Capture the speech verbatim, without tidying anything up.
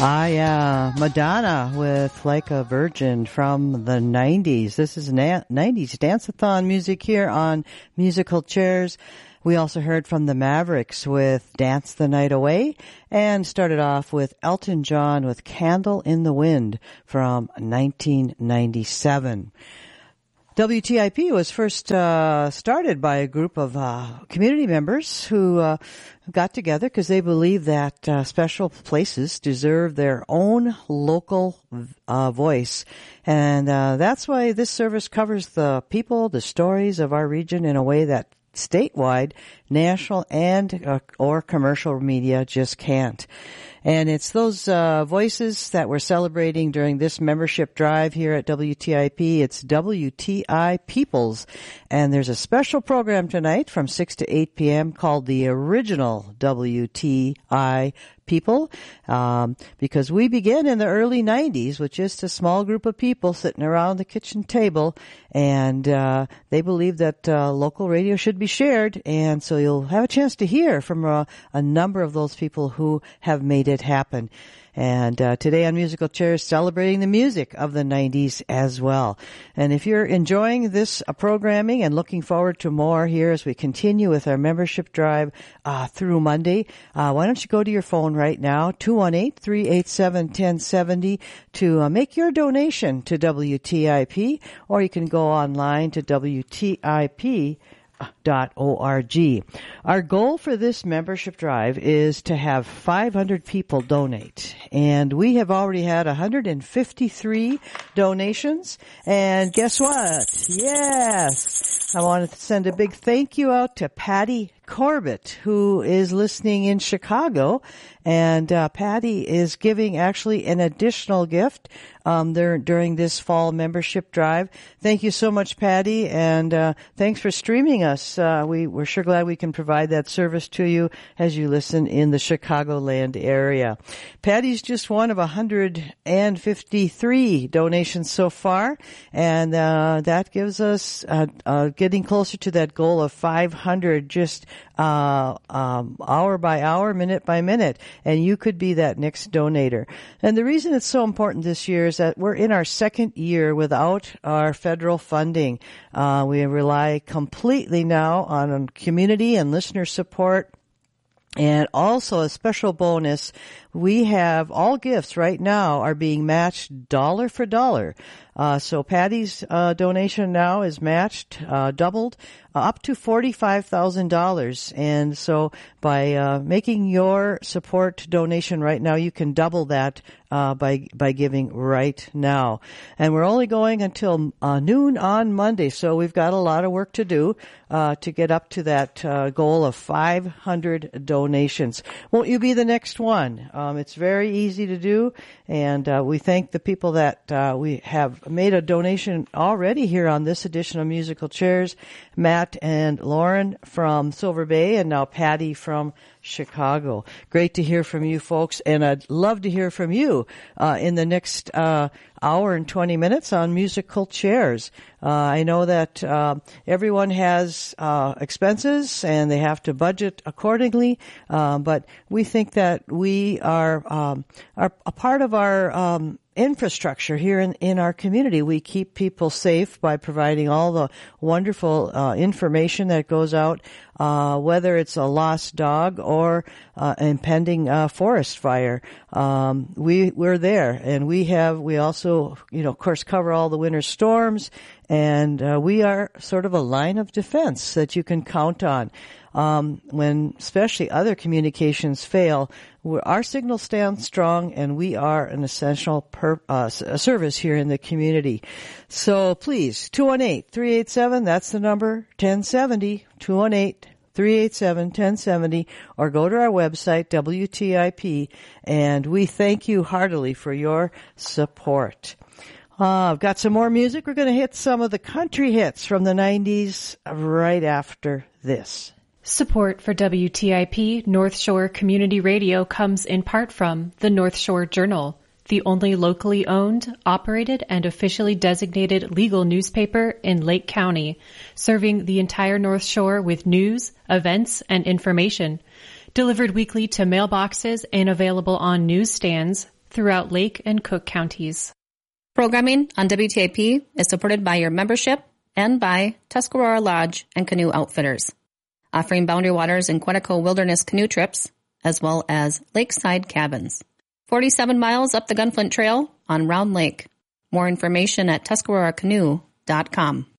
Ah, yeah, Madonna with Like a Virgin from the nineties. This is na- nineties Dance-a-thon music here on Musical Chairs. We also heard from the Mavericks with Dance the Night Away and started off with Elton John with Candle in the Wind from nineteen ninety-seven. W T I P was first uh, started by a group of uh, community members who uh, got together because they believe that uh, special places deserve their own local uh, voice. And uh, that's why this service covers the people, the stories of our region in a way that statewide, national, and uh, or commercial media just can't. And it's those uh, voices that we're celebrating during this membership drive here at W T I P. It's W T I Peoples. And there's a special program tonight from six to eight p.m. called the Original W T I People, um, because we began in the early nineties with just a small group of people sitting around the kitchen table, and uh, they believe that uh, local radio should be shared, and so you'll have a chance to hear from a, a number of those people who have made it happen. And uh, today on Musical Chairs, celebrating the music of the nineties as well. And if you're enjoying this uh, programming and looking forward to more here as we continue with our membership drive uh, through Monday, uh, why don't you go to your phone right now, two one eight, three eight seven, one zero seven zero, to uh, make your donation to W T I P, or you can go online to W T I P dot org. Our goal for this membership drive is to have five hundred people donate, and we have already had one hundred fifty-three donations. And guess what? Yes, I want to send a big thank you out to Patty Corbett, who is listening in Chicago, and uh, Patty is giving actually an additional gift um, there during this fall membership drive. Thank you so much, Patty, and uh, thanks for streaming us. Uh, we, we're sure glad we can provide that service to you as you listen in the Chicagoland area. Patty's just one of one hundred fifty-three donations so far, and uh, that gives us uh, uh, getting closer to that goal of five hundred just uh um hour by hour, minute by minute, and you could be that next donator. And the reason it's so important this year is that we're in our second year without our federal funding. Uh we rely completely now on community and listener support. And also a special bonus, we have all gifts right now are being matched dollar for dollar. Uh, so Patty's uh, donation now is matched, uh, doubled, uh, up to forty-five thousand dollars. And so by uh, making your support donation right now, you can double that uh, by by giving right now. And we're only going until uh, noon on Monday, so we've got a lot of work to do uh, to get up to that uh, goal of five hundred donations. Won't you be the next one? Um, it's very easy to do, and uh, we thank the people that uh, we have made a donation already here on this edition of Musical Chairs. Matt and Lauren from Silver Bay, and now Patty from Chicago. Great to hear from you folks, and I'd love to hear from you uh, in the next uh, hour and twenty minutes on Musical Chairs. Uh, I know that uh, everyone has uh, expenses and they have to budget accordingly, uh, but we think that we are, um, are a part of our um, infrastructure here in, in our community. We keep people safe by providing all the wonderful uh, information that goes out, uh, whether it's a lost dog or uh, impending uh, forest fire. Um, we, we're there, and we have, we also, you know, of course, cover all the winter storms, and uh, we are sort of a line of defense that you can count on. Um, when especially other communications fail, our signal stands strong, and we are an essential per, uh, service here in the community. So please, two one eight, three eight seven, that's the number, ten seventy, two one eight, three eight seven, ten seventy, or go to our website, W T I P, and we thank you heartily for your support. Uh, I've got some more music. We're going to hit some of the country hits from the nineties right after this. Support for W T I P North Shore Community Radio comes in part from the North Shore Journal, the only locally owned, operated, and officially designated legal newspaper in Lake County, serving the entire North Shore with news, events, and information. Delivered weekly to mailboxes and available on newsstands, throughout Lake and Cook counties. Programming on W T I P is supported by your membership and by Tuscarora Lodge and Canoe Outfitters, offering Boundary Waters and Quetico Wilderness canoe trips, as well as lakeside cabins. forty-seven miles up the Gunflint Trail on Round Lake. More information at tuscarora canoe dot com.